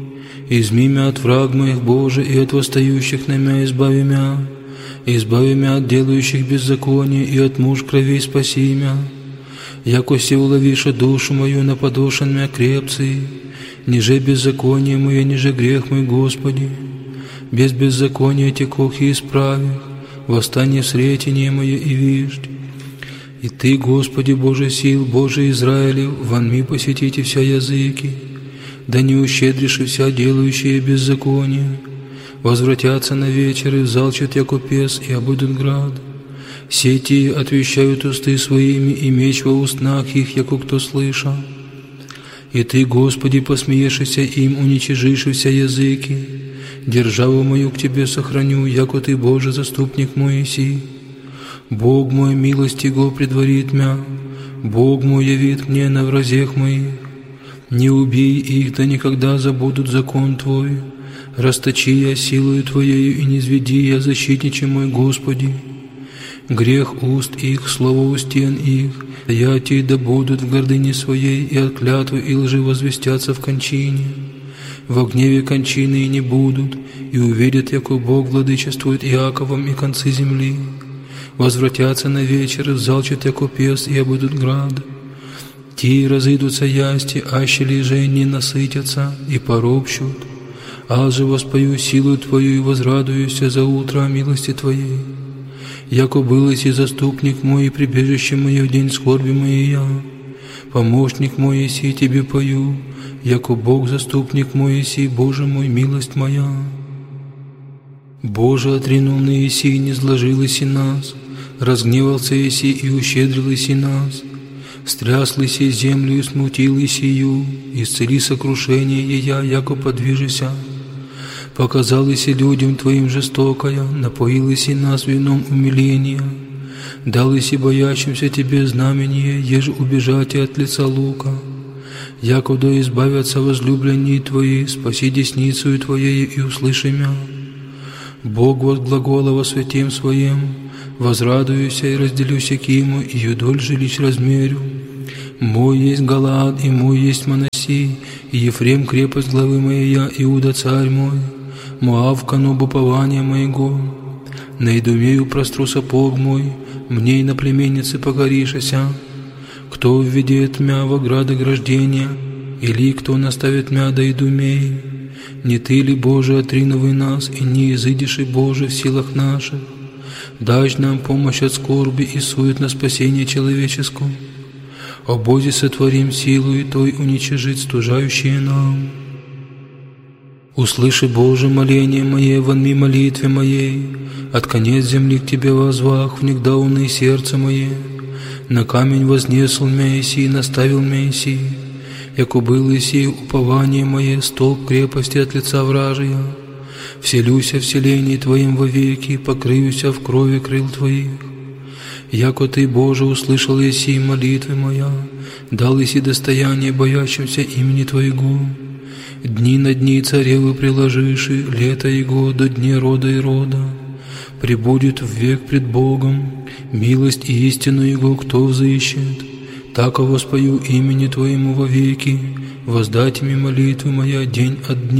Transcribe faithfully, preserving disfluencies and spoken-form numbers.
Изми мя от враг моих, Боже, и от восстающих на мя избави мя. Избави мя от делающих беззаконие, и от муж кровей спаси мя. Яко се уловиша душу мою на подошен мя крепцы, ниже беззаконие мое, ниже грех мой, Господи. Без беззакония текох и исправих, восстание сретение мое и виждь. И Ты, Господи, Боже сил, Боже Израилев, вонми посетите вся языки, да не ущедришь и вся делающие беззаконие. Возвратятся на вечер и взалчат яко пес, и обыдут град. Сети отвещают усты своими, и меч во устнах их, яко кто слыша. И Ты, Господи, посмеешься им, уничижишь вся языки. Державу мою к Тебе сохраню, яко Ты, Боже, заступник мой иси. Бог мой, милость Его предварит мя, Бог мой явит мне на вразех моих. Не убей их, да никогда забудут закон Твой. Расточи я силою Твоею, и низведи я, защитниче мой, Господи. Грех уст их, слово у стен их, ятии да будут в гордыне своей, и от клятвы и лжи возвестятся в кончине. Во гневе кончины и не будут, и увидят, яко Бог владычествует Иаковом и концы земли. Возвратятся на вечер, и взалчат яко пес, и обыдут град. Ти разыдутся ясти, аще лиже не насытятся, и поропщут. Аз же воспою силу Твою и возрадуюся за утро о милости Твоей. Яко был и заступник мой, и прибежище мое в день скорби моей я. Помощник мой еси, Тебе пою, яко Бог заступник мой еси, Боже мой, милость моя. Боже, отринул на еси, не сложил еси нас, разгневался еси и ущедрил еси нас. Стряс еси землю и смутил есию, исцели сокрушение ея, яко подвижися. Показал еси людям Твоим жестокая, напоил еси нас вином умиления. Дал еси боящимся Тебе знамение, еже убежать от лица лука. Яко да избавятся возлюбленные Твои, спаси десницею Твоей и услыши мя. Бог от глагола во святем Своем, возрадуюся и разделюся к Ему, и юдоль жилищ размерю. Мой есть Галаад, и мой есть Манаси, и Ефрем крепость главы моей я, Иуда царь мой, Моав коноб упования моего. На Идумею простру сапог мой, мне и на племеннице покоришася. Кто введет мя в ограды граждения, или кто наставит мя до Идумеи? Не Ты ли, Боже, отриновый нас, и не изыдешь и, Боже, в силах наших? Дашь нам помощь от скорби и сует на спасение человеческое. О Бозе сотворим силу и Той уничижить стужающие нам. Услыши, Боже, моление мое, вонми молитве моей, от конец земли к Тебе возвах, внегда уны сердце мое. На камень вознесл мя еси, наставил мя еси, яко был еси упование мое, столб крепости от лица вражия. Вселюся в селении Твоим вовеки, покрыюся в крови крыл Твоих. Яко Ты, Боже, услышал еси молитвы моя, дал еси достояние боящимся имени Твоего. Дни на дни царевы приложиши, лето Его до дней рода и рода. Пребудет век пред Богом, милость и истину Его кто взыщет. Так воспою имени Твоему вовеки, воздать мне молитвы моя день от дня.